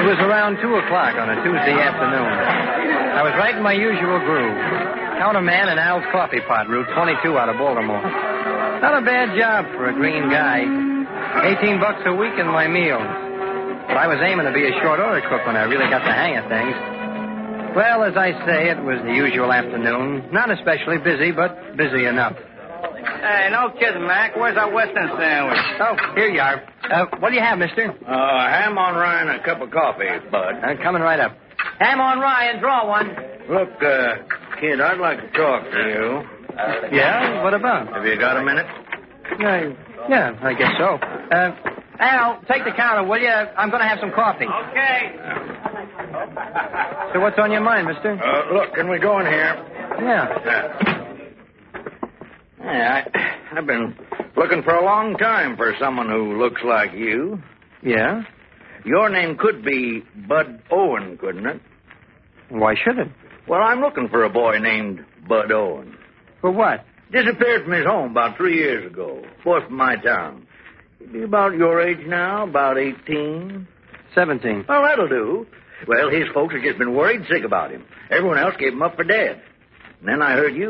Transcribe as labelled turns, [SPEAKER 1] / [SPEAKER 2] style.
[SPEAKER 1] was around 2 o'clock on a Tuesday afternoon. I was right in my usual groove. Counterman in Al's Coffee Pot, Route 22 out of Baltimore. Not a bad job for a green guy. $18 a week in my meals. But I was aiming to be a short order cook when I really got the hang of things. Well, as I say, it was the usual afternoon. Not especially busy, but busy enough.
[SPEAKER 2] Hey, no kidding, Mac. Where's our Western sandwich?
[SPEAKER 1] Oh, here you are. What do you have, mister?
[SPEAKER 3] Ham on rye and a cup of coffee, Bud.
[SPEAKER 1] Coming right up. Ham on rye and draw one.
[SPEAKER 3] Look, kid, I'd like to talk to you.
[SPEAKER 1] Yeah? What about?
[SPEAKER 3] Have you got a minute?
[SPEAKER 1] Yeah, I guess so. Al, take the counter, will you? I'm going to have some coffee.
[SPEAKER 2] Okay.
[SPEAKER 1] So what's on your mind, mister?
[SPEAKER 3] Look, can we go in here?
[SPEAKER 1] Yeah.
[SPEAKER 3] I've been looking for a long time for someone who looks like you.
[SPEAKER 1] Yeah?
[SPEAKER 3] Your name could be Bud Owen, couldn't it?
[SPEAKER 1] Why should it?
[SPEAKER 3] Well, I'm looking for a boy named Bud Owen.
[SPEAKER 1] For what?
[SPEAKER 3] Disappeared from his home about 3 years ago. Boy from my town. He'd be about your age now, about 18.
[SPEAKER 1] 17.
[SPEAKER 3] Well, that'll do. Well, his folks have just been worried sick about him. Everyone else gave him up for dead. And then I heard you